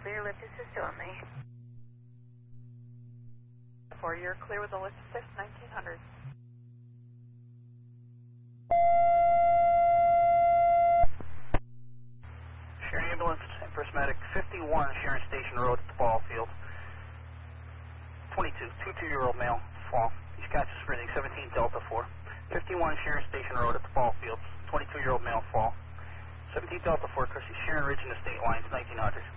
Clear lift assist only. You're clear with the lift assist, 1900. Sharon Ambulance and First Medic, 51 Sharon Station Road at the ball field. 22-year-old male, fall. He's conscious breathing, 17 Delta 4. 51 Sharon Station Road at the ball field, 22-year-old male, fall. 17 Delta 4, Chrissy, Sharon Ridge and the state lines, 1900.